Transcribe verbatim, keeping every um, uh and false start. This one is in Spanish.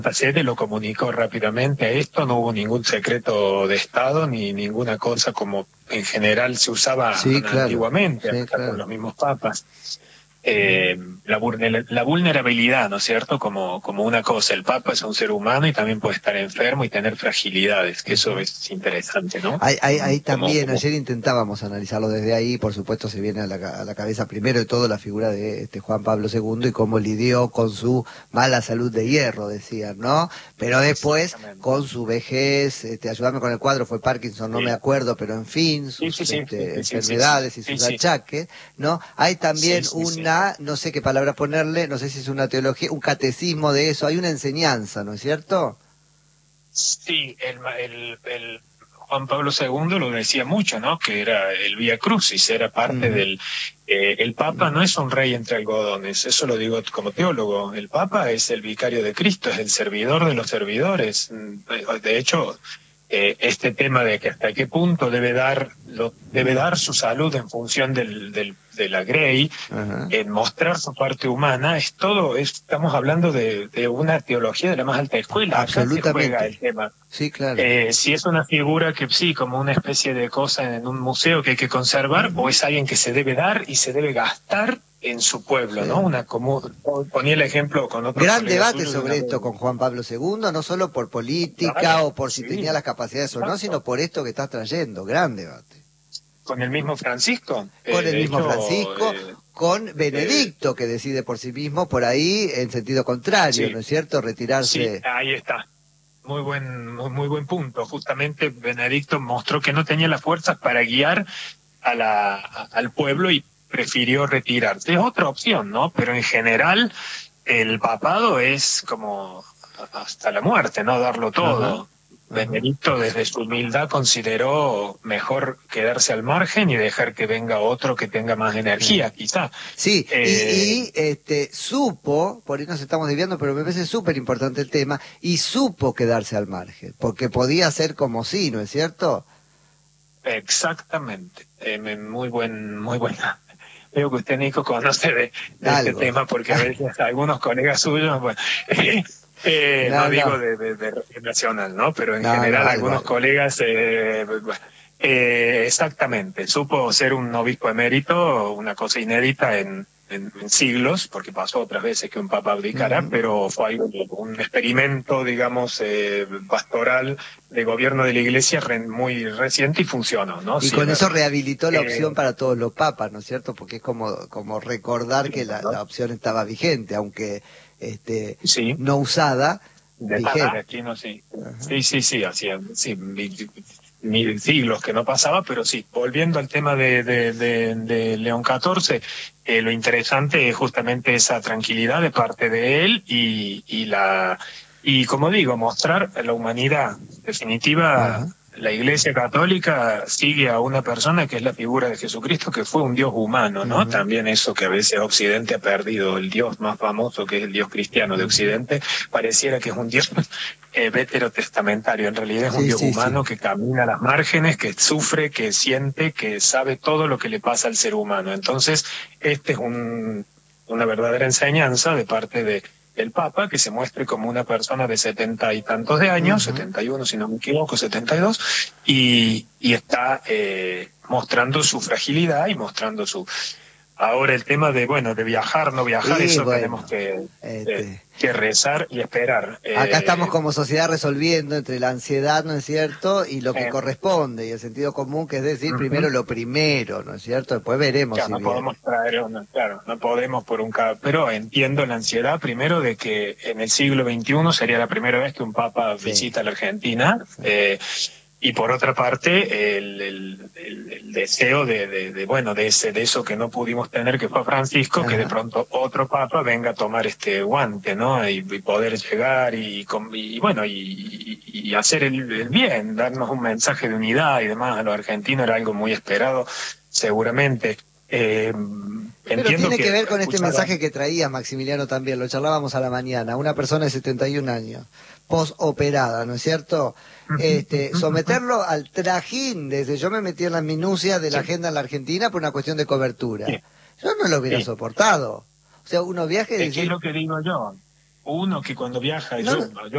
Sede lo comunicó rápidamente a esto, no hubo ningún secreto de Estado ni ninguna cosa como en general se usaba Sí, claro, antiguamente, sí, hasta con claro. los mismos papas. Eh, la, vulner- la vulnerabilidad, ¿no es cierto? Como, como una cosa, el Papa es un ser humano y también puede estar enfermo y tener fragilidades, que eso Ujú. es interesante, ¿no? Ahí, ahí, Mm, ahí Como, también, como, ayer intentábamos analizarlo desde ahí, por supuesto se viene a la, ca- a la cabeza primero de todo la figura de este Juan Pablo segundo y cómo lidió con su mala salud de hierro, decían, ¿no? Pero después exactamente. con su vejez, este, ayúdame con el cuadro, fue Parkinson, no me Sí, acuerdo, pero en fin, sí, sí, sus sí, sí, este, sí, sí, sí, sí, enfermedades y sí, sus sí, achaques, ¿no? Hay sí, también sí, sí. una, no sé qué palabra ponerle, no sé si es una teología, un catecismo de eso, hay una enseñanza, ¿no es cierto? Sí, el, ma- el, el Juan Pablo segundo lo decía mucho, ¿no? Que era el Vía Crucis, era parte Ujú. del... eh, el Papa no es un rey entre algodones, eso lo digo como teólogo. El Papa es el vicario de Cristo, es el servidor de los servidores. Mm, De de hecho, eh, este tema de que hasta qué punto debe dar, lo, debe dar su salud en función del, del, de la Grey, Ajá. en mostrar su parte humana, es todo, es- estamos hablando de, de una teología de la más alta escuela. Acá se juega el Absolutamente. tema. Sí, claro. Eh, si es una figura que sí, como una especie de cosa en un museo que hay que conservar, o Ujú. es alguien que se debe dar y se debe gastar en su pueblo, ¿no? Sí. Una como ponía el ejemplo con otro Gran colega debate suyo de una sobre vez. esto con Juan Pablo segundo, no solo por política Claro, o por si tenía sí, las capacidades o no, sino exacto. por esto que estás trayendo. Gran debate. Con el mismo Francisco, Con eh, el de mismo hecho, Francisco, eh, con eh, Benedicto, que decide por sí mismo por ahí en sentido contrario, sí, ¿no es cierto? sí, Retirarse. ahí está. Muy buen, muy, muy buen punto. Justamente Benedicto mostró que no tenía las fuerzas para guiar a la, a- al pueblo y prefirió retirarse. Es otra opción, ¿no? Pero en general el papado es como hasta la muerte, ¿no? Darlo Ajá, todo. ajá. Benedicto desde su humildad consideró mejor quedarse al margen y dejar que venga otro que tenga más Sí. energía, quizá. Sí, y, Eh, y este, supo, por ahí nos estamos desviando, pero me parece súper importante el tema, y supo quedarse al margen, porque podía ser como sí, ¿no es cierto? exactamente. Eh, me- muy buen, muy buena. Veo que usted, Nico, conoce de, de este Algo. tema porque a veces algunos colegas suyos, bueno, eh, no No, digo no, de, de, de religión nacional, ¿no? Pero en no, no, general algo, algunos algo. colegas, eh, bueno, eh, exactamente, supo ser un obispo emérito, una cosa inédita en, en, en siglos, porque pasó otras veces que un papa abdicara, Ujú. pero fue algo, un experimento, digamos, eh, pastoral de gobierno de la iglesia re- muy reciente y funcionó, ¿no? Y Sí, es con eso verdad. rehabilitó la Eh, opción para todos los papas, ¿no es cierto? Porque es como, como recordar que la, ¿no? la opción estaba vigente, aunque este, Sí, no usada, de vigente. destino, sí. Ajá. Sí, sí, sí, hacía sí, mi- mi- siglos que no pasaba, pero sí, volviendo al tema de, de, de, de León catorce, eh, lo interesante es justamente esa tranquilidad de parte de él y, y la y como digo, mostrar la humanidad definitiva. Ajá. La Iglesia Católica sigue a una persona que es la figura de Jesucristo, que fue un Dios humano, ¿no? Ujú, También eso que a veces Occidente ha perdido, el Dios más famoso, que es el Dios cristiano de ujú. Occidente, pareciera que es un Dios eh, veterotestamentario. En realidad es un Sí, Dios sí, sí. humano que camina a las márgenes, que sufre, que siente, que sabe todo lo que le pasa al ser humano. Entonces, este es un, una verdadera enseñanza de parte de el Papa, que se muestre como una persona de setenta y tantos de años, Ujú. setenta y uno si no me equivoco, setenta y dos, y, y está eh, mostrando su fragilidad y mostrando su... Ahora el tema de, bueno, de viajar, no viajar, Y eso tenemos bueno, que, eh, este, que rezar y esperar. acá estamos Eh, como sociedad resolviendo entre la ansiedad, ¿no es cierto? Y lo que eh, corresponde, y el sentido común, que es decir, Ujú. primero lo primero, ¿no es cierto? Después veremos Claro, si no viene. podemos traer una, claro, no podemos por un ca- pero entiendo la ansiedad primero de que en el siglo veintiuno sería la primera vez que un papa Sí, visita la Argentina, sí. eh, y por otra parte el, el- el- el deseo de, de- de, bueno, de ese, de eso que no pudimos tener, que fue Francisco, que de Ajá. pronto otro papa venga a tomar este guante, ¿no? Y, y poder llegar y, con- y bueno, y, y- y hacer el, el bien, darnos un mensaje de unidad y demás a los argentinos era algo muy esperado, seguramente. Eh, Pero entiendo tiene que que ver con este escuchaba. mensaje que traía Maximiliano también, lo charlábamos a la mañana, una persona de setenta y un años, postoperada, ¿no es cierto? Ujú, Este, ujú, ujú. someterlo al trajín, desde yo me metí en las minucias de la Sí, agenda en la Argentina por una cuestión de cobertura. sí, Yo no lo hubiera sí. soportado. O sea, uno viaja y Es que es decir, lo que digo yo. Uno que cuando viaja, no, yo, yo